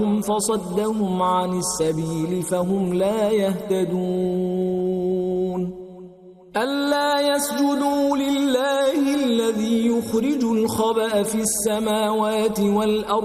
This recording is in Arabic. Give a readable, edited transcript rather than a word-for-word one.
فصدهم عن السبيل فهم لا يهتدون ألا يسجدوا لله الذي يخرج الخبأ في السماوات والأرض